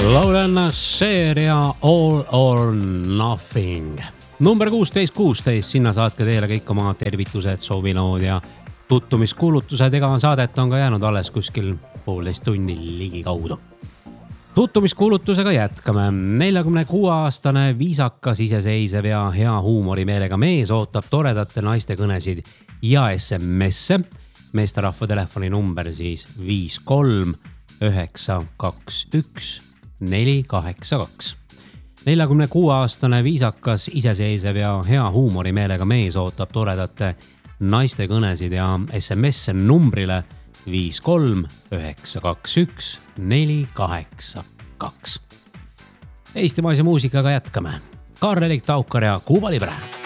Laulen seeria All or Nothing. Number 16, sinna saatke teile kõik oma tervitused, soovilood ja tuttumiskuulutused. Ega saadet on ka jäänud alles kuskil 1,5 tunni ligi kaudu. Tuttumiskuulutusega jätkame. 46-aastane viisakas, iseseisev ja hea huumorimeelega mees ootab toredate naiste kõnesid ja SMS-e. Meesterahva telefoni number siis 53 921 482. 46-aastane viisakas, iseseisev ja hea huumorimeelega mees ootab toredate naiste kõnesid ja SMS numbrile 53 921 482. Eestimaise muusikaga jätkame. Karl-Erik Taukar ja Kuuba Libre.